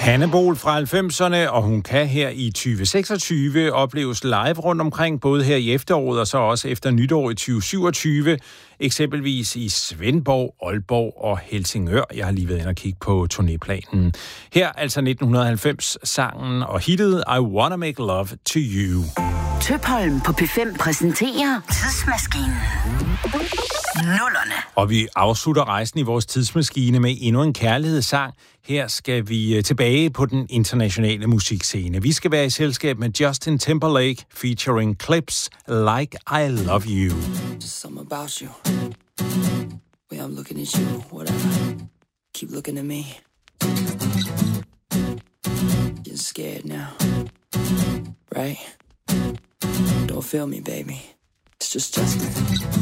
Hanne Bol fra 90'erne, og hun kan her i 2026 opleves live rundt omkring, både her i efteråret og så også efter nytår i 2027, eksempelvis i Svendborg, Aalborg og Helsingør. Jeg har lige været inde og kigge på turnéplanen. Her altså 1990-sangen og hittet I Wanna Make Love to You. Tøpholm på P5 præsenterer Tidsmaskinen. Nullerne. Og vi afslutter rejsen i vores tidsmaskine med endnu en kærlighedssang. Her skal vi tilbage på den internationale musikscene. Vi skal være i selskab med Justin Timberlake featuring Clips Like I Love You. Just something about you. Way I'm looking at you, whatever. Keep looking at me. Getting scared now. Right? Don't feel me, baby. It's just Justin.